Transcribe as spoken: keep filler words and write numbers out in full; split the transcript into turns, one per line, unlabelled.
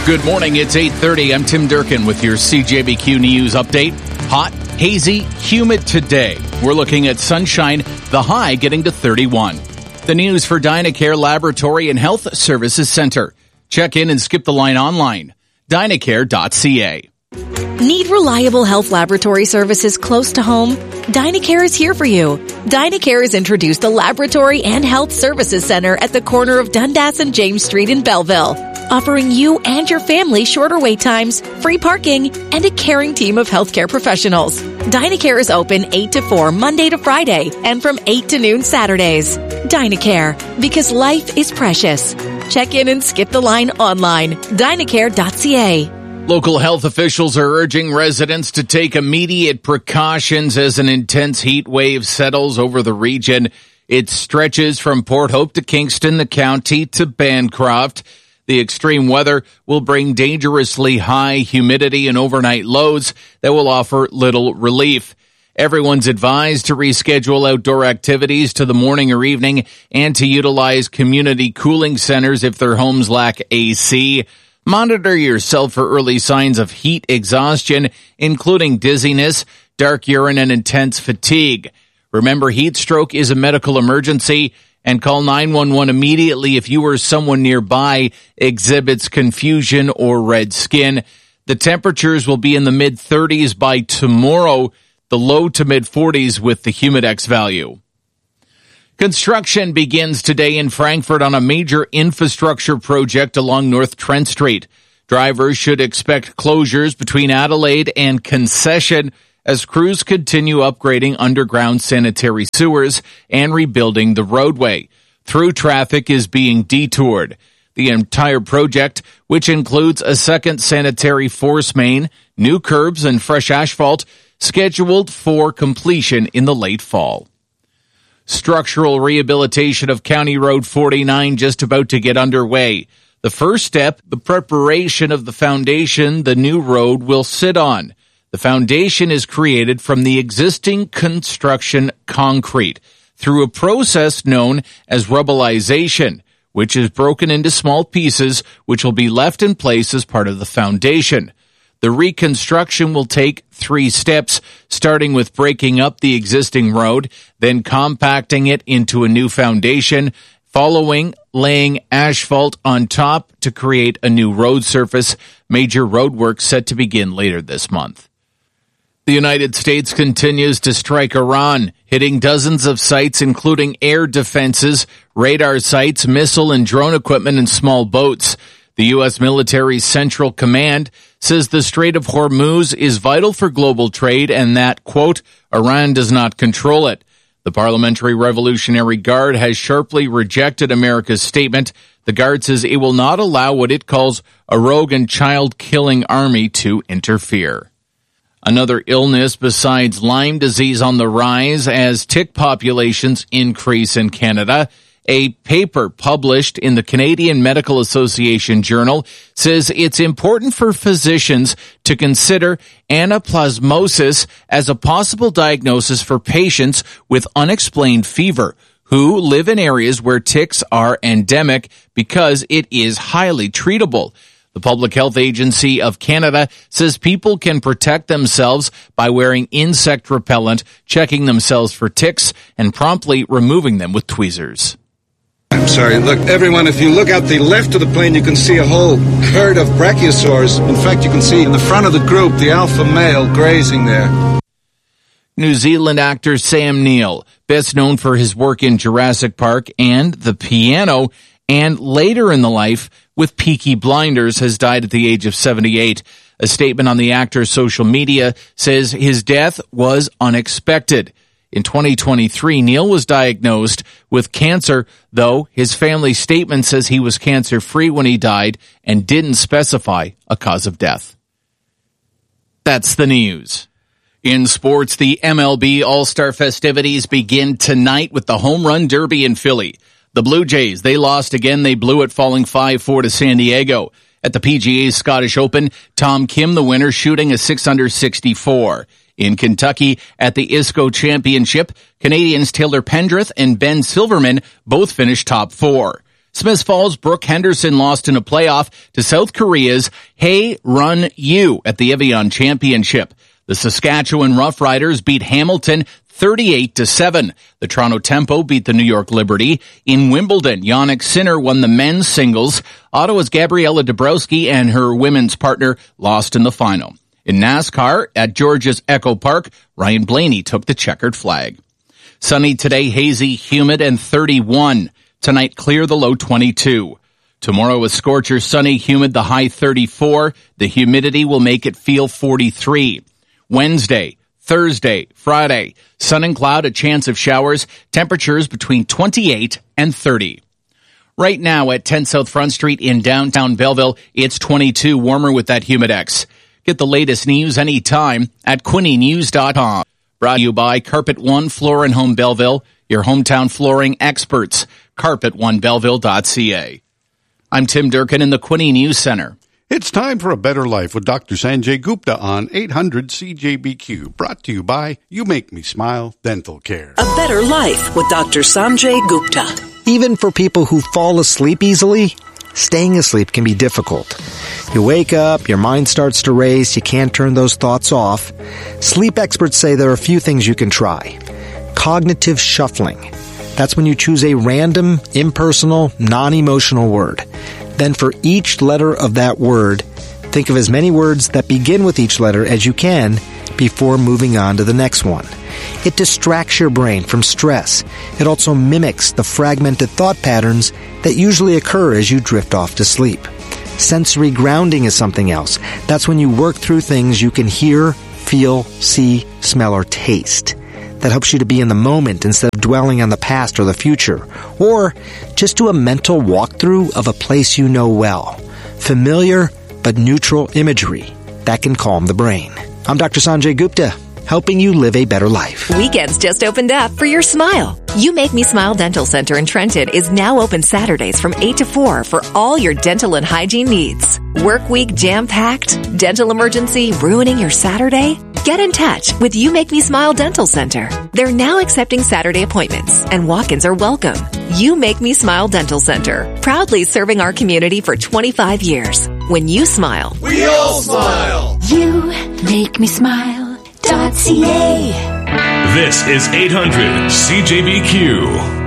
Good morning, it's eight thirty. I'm Tim Durkin with your C J B Q News update. Hot, hazy, humid today. We're looking at sunshine, the high getting to thirty-one. The news for Dynacare Laboratory and Health Services Center. Check in and skip the line online. Dynacare dot c a.
Need reliable health laboratory services close to home? Dynacare is here for you. Dynacare has introduced a laboratory and health services center at the corner of Dundas and James Street in Belleville, offering you and your family shorter wait times, free parking, and a caring team of healthcare professionals. Dynacare is open eight to four Monday to Friday and from eight to noon Saturdays. Dynacare, because life is precious. Check in and skip the line online. Dynacare dot c a.
Local health officials are urging residents to take immediate precautions as an intense heat wave settles over the region. It stretches from Port Hope to Kingston, the county, to Bancroft. The extreme weather will bring dangerously high humidity and overnight lows that will offer little relief. Everyone's advised to reschedule outdoor activities to the morning or evening and to utilize community cooling centers if their homes lack A C. Monitor yourself for early signs of heat exhaustion, including dizziness, dark urine, and intense fatigue. Remember, heat stroke is a medical emergency, and call nine one one immediately if you or someone nearby exhibits confusion or red skin. The temperatures will be in the mid thirties by tomorrow, the low to mid forties with the Humidex value. Construction begins today in Frankfurt on a major infrastructure project along North Trent Street. Drivers should expect closures between Adelaide and Concession as crews continue upgrading underground sanitary sewers and rebuilding the roadway. Through traffic is being detoured. The entire project, which includes a second sanitary force main, new curbs, and fresh asphalt, scheduled for completion in the late fall. Structural rehabilitation of County Road forty-nine just about to get underway. The first step, the preparation of the foundation the new road will sit on. The foundation is created from the existing construction concrete through a process known as rubblization, which is broken into small pieces which will be left in place as part of the foundation. The reconstruction will take three steps, starting with breaking up the existing road, then compacting it into a new foundation, following laying asphalt on top to create a new road surface. Major road work set to begin later this month. The United States continues to strike Iran, hitting dozens of sites, including air defenses, radar sites, missile and drone equipment, and small boats. The U S military's Central Command says the Strait of Hormuz is vital for global trade and that, quote, Iran does not control it. The Parliamentary Revolutionary Guard has sharply rejected America's statement. The Guard says it will not allow what it calls a rogue and child-killing army to interfere. Another illness besides Lyme disease on the rise as tick populations increase in Canada. A paper published in the Canadian Medical Association Journal says it's important for physicians to consider anaplasmosis as a possible diagnosis for patients with unexplained fever who live in areas where ticks are endemic because it is highly treatable. The Public Health Agency of Canada says people can protect themselves by wearing insect repellent, checking themselves for ticks, and promptly removing them with tweezers.
I'm sorry. Look, everyone, if you look out the left of the plane, you can see a whole herd of brachiosaurs. In fact, you can see in the front of the group the alpha male grazing there.
New Zealand actor Sam Neill, best known for his work in Jurassic Park and The Piano, and later in the life with Peaky Blinders, has died at the age of seventy-eight. A statement on the actor's social media says his death was unexpected. In twenty twenty-three, Neil was diagnosed with cancer, though his family statement says he was cancer-free when he died and didn't specify a cause of death. That's the news. In sports, the M L B All-Star festivities begin tonight with the Home Run Derby in Philly. The Blue Jays, they lost again. They blew it, falling five four to San Diego. At the P G A's Scottish Open, Tom Kim, the winner, shooting a six under sixty-four. In Kentucky, at the I S C O Championship, Canadians Taylor Pendrith and Ben Silverman both finished top four. Smiths Falls Brooke Henderson lost in a playoff to South Korea's Hae Run Yu at the Evian Championship. The Saskatchewan Roughriders beat Hamilton thirty-eight to seven. The Toronto Tempo beat the New York Liberty. In Wimbledon, Jannik Sinner won the men's singles. Ottawa's Gabriela Dabrowski and her women's partner lost in the final. In NASCAR, at Georgia's Echo Park, Ryan Blaney took the checkered flag. Sunny today, hazy, humid, and thirty-one. Tonight, clear, the low twenty-two. Tomorrow is scorcher, sunny, humid, the high thirty-four. The humidity will make it feel forty-three. Wednesday, Thursday, Friday, sun and cloud, a chance of showers, temperatures between twenty-eight and thirty. Right now at ten South Front Street in downtown Belleville, it's twenty-two, warmer with that Humidex. Get the latest news anytime at Quinte News dot com. Brought to you by Carpet One Floor and Home Belleville, your hometown flooring experts. carpet one belleville dot c a. I'm Tim Durkin in the Quinte News Center.
It's time for A Better Life with Doctor Sanjay Gupta on eight hundred C J B Q. Brought to you by You Make Me Smile Dental Care.
A Better Life with Doctor Sanjay Gupta.
Even for people who fall asleep easily, staying asleep can be difficult. You wake up, your mind starts to race, you can't turn those thoughts off. Sleep experts say there are a few things you can try. Cognitive shuffling. That's when you choose a random, impersonal, non-emotional word. Then for each letter of that word, think of as many words that begin with each letter as you can before moving on to the next one. It distracts your brain from stress. It also mimics the fragmented thought patterns that usually occur as you drift off to sleep. Sensory grounding is something else. That's when you work through things you can hear, feel, see, smell, or taste. That helps you to be in the moment instead of dwelling on the past or the future. Or just do a mental walkthrough of a place you know well. Familiar but neutral imagery. That can calm the brain. I'm Doctor Sanjay Gupta, helping you live a better life.
Weekends just opened up for your smile. You Make Me Smile Dental Center in Trenton is now open Saturdays from eight to four for all your dental and hygiene needs. Work week jam-packed? Dental emergency ruining your Saturday? Get in touch with You Make Me Smile Dental Center. They're now accepting Saturday appointments, and walk-ins are welcome. You Make Me Smile Dental Center, proudly serving our community for twenty-five years. When you smile,
we all smile.
You make me smile. .ca.
This is eight hundred C J B Q.